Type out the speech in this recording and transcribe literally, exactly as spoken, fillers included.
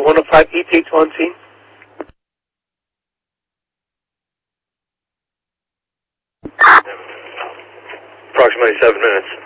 one oh five, E T H on scene. Approximately seven minutes.